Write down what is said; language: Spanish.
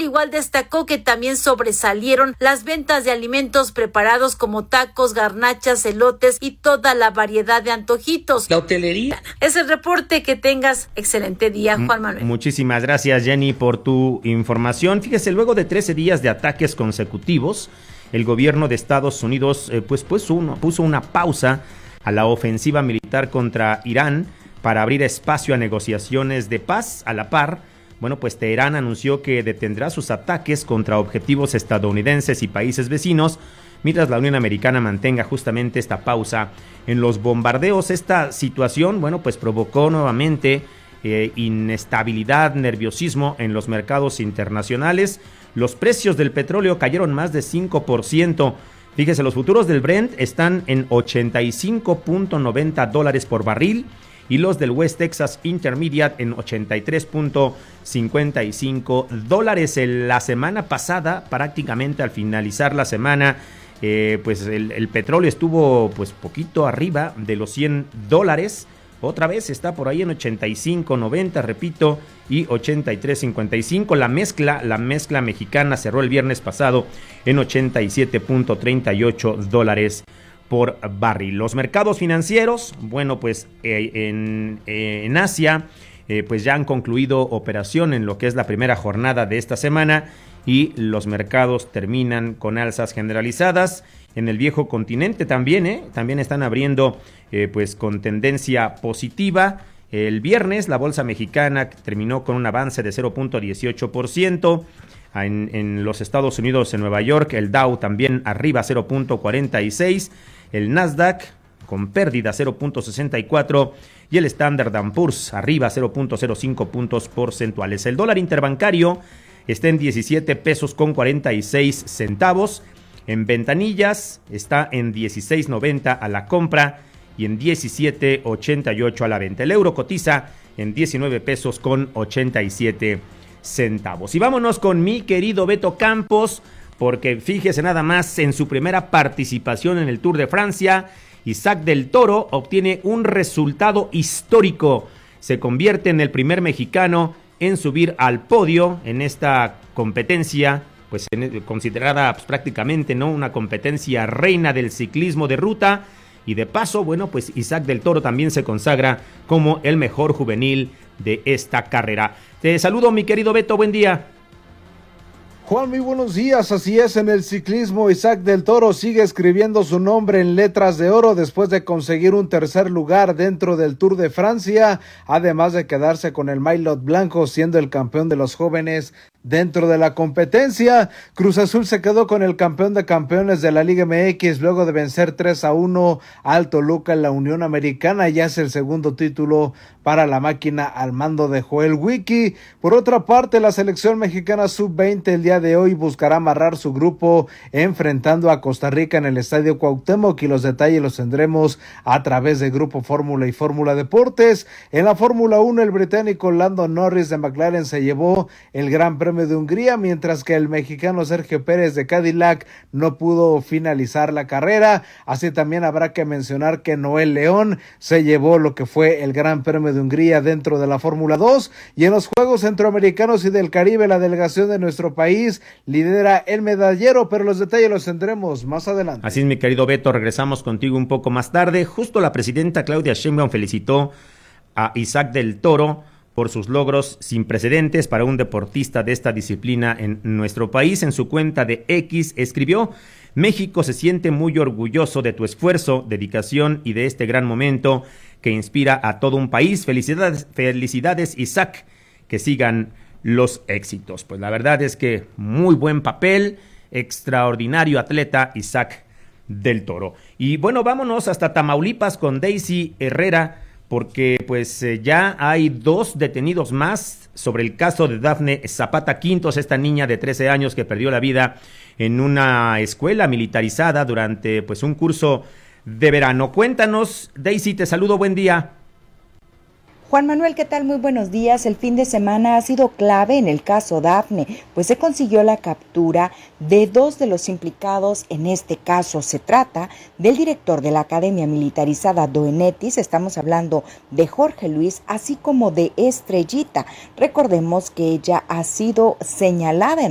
igual destacó que también sobresalieron las ventas de alimentos preparados como tacos, garnachas, elotes y toda la variedad de antojitos. La hotelería. Es el reporte, que tengas excelente día, Juan Manuel. Muchísimas gracias, Jenny, por tu información. Fíjese, luego de 13 días de ataques consecutivos, el gobierno de Estados Unidos puso una pausa a la ofensiva militar contra Irán para abrir espacio a negociaciones de paz. A la par, Teherán anunció que detendrá sus ataques contra objetivos estadounidenses y países vecinos, mientras la Unión Americana mantenga justamente esta pausa en los bombardeos. Esta situación, provocó nuevamente inestabilidad, nerviosismo en los mercados internacionales. Los precios del petróleo cayeron más de 5%. Fíjese, los futuros del Brent están en $85.90 por barril y los del West Texas Intermediate en $83.55. La semana pasada, prácticamente al finalizar la semana, el petróleo estuvo poquito arriba de los $100. Otra vez está por ahí en 85.90, repito, y 83.55. La mezcla mexicana cerró el viernes pasado en $87.38 por barril. Los mercados financieros, en Asia, ya han concluido operación en lo que es la primera jornada de esta semana y los mercados terminan con alzas generalizadas. En el viejo continente también están abriendo con tendencia positiva. El viernes la bolsa mexicana terminó con un avance de 0.18%. En los Estados Unidos, en Nueva York, el Dow también arriba 0.46%. El Nasdaq con pérdida 0.64% y el Standard & Poor's arriba 0.05 puntos porcentuales. El dólar interbancario está en 17 pesos con 46 centavos. En ventanillas está en 16.90 a la compra y en 17.88 a la venta. El euro cotiza en 19 pesos con 87 centavos. Y vámonos con mi querido Beto Campos, porque fíjese nada más, en su primera participación en el Tour de Francia, Isaac del Toro obtiene un resultado histórico. Se convierte en el primer mexicano en subir al podio en esta competencia, considerada prácticamente una competencia reina del ciclismo de ruta. Y de paso, Isaac del Toro también se consagra como el mejor juvenil de esta carrera. Te saludo, mi querido Beto, buen día. Juan, muy buenos días. Así es, en el ciclismo, Isaac del Toro sigue escribiendo su nombre en letras de oro después de conseguir un tercer lugar dentro del Tour de Francia, además de quedarse con el maillot blanco, siendo el campeón de los jóvenes dentro de la competencia. Cruz Azul se quedó con el campeón de campeones de la Liga MX luego de vencer 3-1 al Toluca en la Unión Americana. Ya es el segundo título para la máquina al mando de Joel Wiki. Por otra parte, la selección mexicana sub-20 el día de hoy buscará amarrar su grupo enfrentando a Costa Rica en el Estadio Cuauhtémoc, y los detalles los tendremos a través de Grupo Fórmula y Fórmula Deportes. En la Fórmula 1, el británico Lando Norris de McLaren se llevó el Gran Premio de Hungría, mientras que el mexicano Sergio Pérez de Cadillac no pudo finalizar la carrera. Así también habrá que mencionar que Noel León se llevó lo que fue el Gran Premio de Hungría dentro de la Fórmula 2. Y en los Juegos Centroamericanos y del Caribe, la delegación de nuestro país lidera el medallero, pero los detalles los tendremos más adelante. Así es, mi querido Beto, regresamos contigo un poco más tarde. Justo la presidenta Claudia Sheinbaum felicitó a Isaac del Toro por sus logros sin precedentes para un deportista de esta disciplina en nuestro país. En su cuenta de X escribió: México se siente muy orgulloso de tu esfuerzo, dedicación y de este gran momento que inspira a todo un país. Felicidades, Isaac, que sigan los éxitos. Pues la verdad es que muy buen papel, extraordinario atleta Isaac del Toro. Y vámonos hasta Tamaulipas con Daisy Herrera, porque ya hay 2 detenidos más sobre el caso de Dafne Zapata Quintos, esta niña de 13 años que perdió la vida en una escuela militarizada durante un curso de verano. Cuéntanos, Daisy, te saludo, buen día. Juan Manuel, ¿qué tal? Muy buenos días. El fin de semana ha sido clave en el caso Dafne, pues se consiguió la captura de 2 de los implicados en este caso. Se trata del director de la Academia Militarizada Doenetis, estamos hablando de Jorge Luis, así como de Estrellita. Recordemos que ella ha sido señalada en